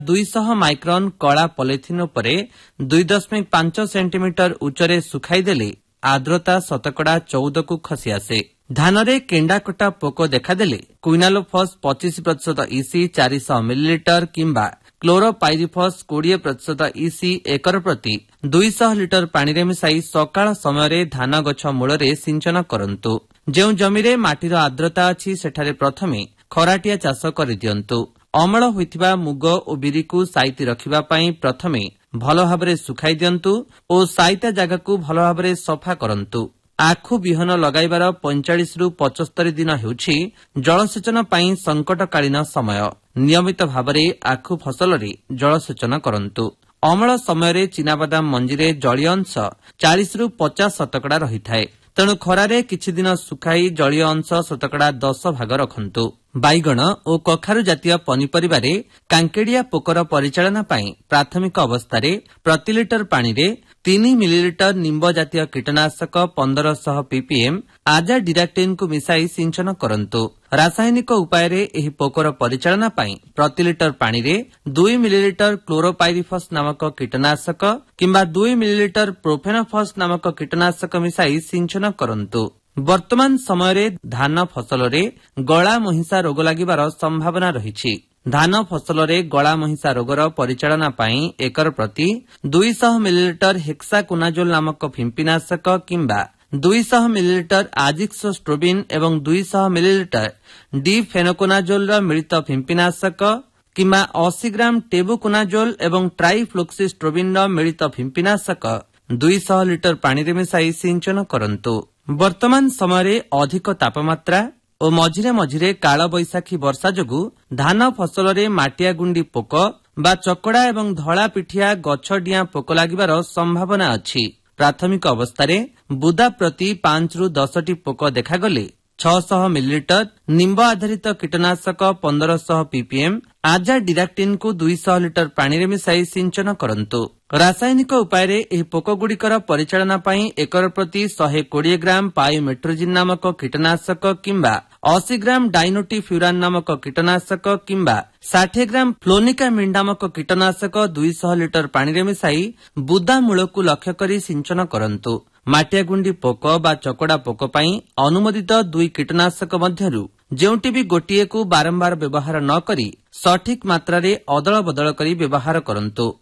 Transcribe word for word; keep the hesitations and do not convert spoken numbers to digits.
ଦୁଇଶହ ମାଇକ୍ରନ୍ କଳା ପଲିଥିନ୍ ଉପରେ ଦୁଇ ଦଶମିକ ପାଞ୍ଚ ସେଣ୍ଟିମିଟର ଉଚ୍ଚରେ ଶୁଖାଇଦେଲେ ଆର୍ଦ୍ରତା ଶତକଡ଼ା ଚଉଦକୁ ଖସିଆସେ। ଧାନରେ କେଣ୍ଡାକଟା ପୋକ ଦେଖାଦେଲେ କୁଇନାଲୋଫସ୍ ପଚିଶ ପ୍ରତିଶତ ଇସି ଚାରିଶହ ମିଲିଲିଟର କିମ୍ବା କ୍ଲୋରୋପାଇରିଫସ୍ କୋଡ଼ିଏ ପ୍ରତିଶତ ଇସି ଏକର ପ୍ରତି ଦୁଇଶହ ଲିଟର ପାଣିରେ ମିଶାଇ ସକାଳ ସମୟରେ ଧାନ ଗଛ ମୂଳରେ ସିଞ୍ଚନ କରନ୍ତୁ। ଯେଉଁ ଜମିରେ ମାଟିର ଆର୍ଦ୍ରତା ଅଛି ସେଠାରେ ପ୍ରଥମେ ଖରାଟିଆ ଚାଷ କରିଦିଅନ୍ତୁ। ଅମଳ ହୋଇଥିବା ମୁଗ ଓ ବିରିକୁ ସାଇତି ରଖିବା ପାଇଁ ପ୍ରଥମେ ଭଲ ଭାବରେ ଶୁଖାଇ ଦିଅନ୍ତୁ ଓ ସାଇତା ଜାଗାକୁ ଭଲ ଭାବରେ ସଫା କରନ୍ତୁ। ଆଖୁ ବିହନ ଲଗାଇବାର ପଇଁଚାଳିଶରୁ ପଞ୍ଚସ୍ତରୀ ଦିନ ହେଉଛି ଜଳସେଚନ ପାଇଁ ସଙ୍କଟକାଳୀନ ସମୟ। ନିୟମିତ ଭାବରେ ଆଖୁ ଫସଲରେ ଜଳସେଚନ କରନ୍ତୁ। ଅମଳ ସମୟରେ ଚିନାବାଦାମ ମଞ୍ଜିରେ ଜଳୀୟ ଅଂଶ ଚାଳିଶରୁ ପଚାଶ ଶତକଡ଼ା ରହିଥାଏ। ତେଣୁ ଖରାରେ କିଛିଦିନ ଶୁଖାଇ ଜଳୀୟ ଅଂଶ ଶତକଡ଼ା ଦଶ ଭାଗ ରଖନ୍ତୁ। ବାଇଗଣ ଓ କଖାରୁ ଜାତୀୟ ପନିପରିବାରେ କାଙ୍କେଡିଆ ପୋକର ପରିଚାଳନା ପାଇଁ ପ୍ରାଥମିକ ଅବସ୍ଥାରେ ପ୍ରତି ଲିଟର ପାଣିରେ ତିନି ମିଲିଲିଟର ନିମ୍ବ ଜାତୀୟ କୀଟନାଶକ ପନ୍ଦରଶହ ପିପିଏମ୍ ଆଜାଡିରାକ୍ଟିନ୍କୁ ମିଶାଇ ସିଞ୍ଚନ କରନ୍ତୁ। ରାସାୟନିକ ଉପାୟରେ ଏହି ପୋକର ପରିଚାଳନା ପାଇଁ ପ୍ରତି ଲିଟର ପାଣିରେ ଦୁଇ ମିଲିଲିଟର କ୍ଲୋରୋପାଇରିଫସ୍ ନାମକ କୀଟନାଶକ କିମ୍ବା ଦୁଇ ମିଲିଲିଟର ପ୍ରୋଫେନଫସ୍ ନାମକ କୀଟନାଶକ ମିଶାଇ ସିଞ୍ଚନ କରନ୍ତୁ। ବର୍ତ୍ତମାନ ସମୟରେ ଧାନ ଫସଲରେ ଗଳା ମହିଷା ରୋଗ ଲାଗିବାର ସମ୍ଭାବନା ରହିଛି। ଧାନ ଫସଲରେ ଗଳା ମହିଷା ରୋଗର ପରିଚାଳନା ପାଇଁ ଏକର ପ୍ରତି ଦୁଇଶହ ମିଲିଲିଟର ହେକ୍ସାକୋନାଜୋଲ୍ ନାମକ ଫିମ୍ପିନାଶକ କିମ୍ବା ଦୁଇଶହ ମିଲିଲିଟର ଆଜିକ୍ସୋଷ୍ଟ୍ରୋବିନ୍ ଏବଂ ଦୁଇଶହ ମିଲିଲିଟର ଡିଫେନୋକୋନାଜୋଲ୍ର ମିଳିତ ଫିମ୍ପିନାଶକ କିମ୍ବା ଅଶୀ ଗ୍ରାମ ଟେବୁକୋନାଜୋଲ୍ ଏବଂ ଟ୍ରାଇଫ୍ଲୋକ୍ସିଷ୍ଟ୍ରୋବିନ୍ର ମିଳିତ ଫିମ୍ପିନାଶକ ଦୁଇଶହ ଲିଟର ପାଣିରେ ମିଶାଇ ସିଞ୍ଚନ କରନ୍ତୁ। ବର୍ତ୍ତମାନ ସମୟରେ ଅଧିକ ତାପମାତ୍ରା ଓ ମଝିରେ ମଝିରେ କାଳବୈଶାଖୀ ବର୍ଷା ଯୋଗୁଁ ଧାନ ଫସଲରେ ମାଟିଆ ଗୁଣ୍ଡି ପୋକ ବା ଚକଡ଼ା ଏବଂ ଧଳା ପିଠିଆ ଗଛ ଡିଆଁ ପୋକ ଲାଗିବାର ସମ୍ଭାବନା ଅଛି। ପ୍ରାଥମିକ ଅବସ୍ଥାରେ ବୁଦା ପ୍ରତି ପାଞ୍ଚରୁ ଦଶଟି ପୋକ ଦେଖାଗଲେ ଛଅଶହ ମିଲିଲିଟର ନିମ୍ବ ଆଧାରିତ କୀଟନାଶକ ପନ୍ଦରଶହ ପିପିଏମ୍ ଆଜାଡିରାକ୍ଟିନ୍କୁ ଦୁଇଶହ ଲିଟର ପାଣିରେ ମିଶାଇ ସିଞ୍ଚନ କରନ୍ତୁ। ରାସାୟନିକ ଉପାୟରେ ଏହି ପୋକଗୁଡ଼ିକର ପରିଚାଳନା ପାଇଁ ଏକର ପ୍ରତି ଶହେ କୋଡ଼ିଏ ଗ୍ରାମ ପାଇମେଟ୍ରୋଜିନ୍ ନାମକ କୀଟନାଶକ କିମ୍ବା ଅଶୀ ଗ୍ରାମ ଡାଇନୋଟିଫ୍ୟୁରାନ୍ ନାମକ କୀଟନାଶକ କିମ୍ବା ଷାଠିଏ ଗ୍ରାମ ଫ୍ଲୋନିକାମିଡ୍ ନାମକ କୀଟନାଶକ ଦୁଇଶହ ଲିଟର ପାଣିରେ ମିଶାଇ ବୁଦା ମୂଳକୁ ଲକ୍ଷ୍ୟ କରି ସିଞ୍ଚନ କରନ୍ତୁ। ମାଟିଆ ଗୁଣ୍ଡି ପୋକ ବା ଚକଡ଼ା ପୋକ ପାଇଁ ଅନୁମୋଦିତ ଦୁଇ କୀଟନାଶକ ମଧ୍ୟରୁ ଯେଉଁଠି ବି ଗୋଟିଏକୁ ବାରମ୍ବାର ବ୍ୟବହାର ନ କରି ସଠିକ୍ ମାତ୍ରାରେ ଅଦଳ ବଦଳ କରି ବ୍ୟବହାର କରନ୍ତୁ।